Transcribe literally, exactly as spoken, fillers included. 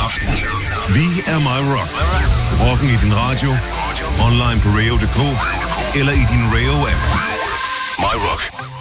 aften. Vi er My Rock. Rocken i din radio, online på radio punktum d k eller i din Rayo-app. My Rock.